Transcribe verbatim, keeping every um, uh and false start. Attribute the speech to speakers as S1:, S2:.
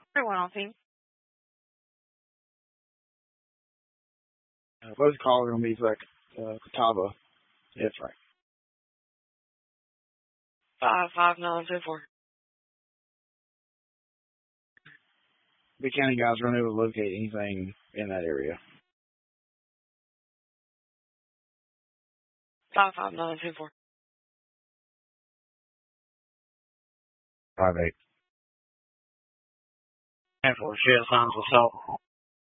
S1: Everyone on team.
S2: Uh, both calls are going to be like uh, Catawba. Yeah, that's right.
S1: Five five nine two four.
S2: B County guys are unable to locate anything in that area.
S1: Five five nine two four.
S2: Five eight.
S3: And for shit signs of assault.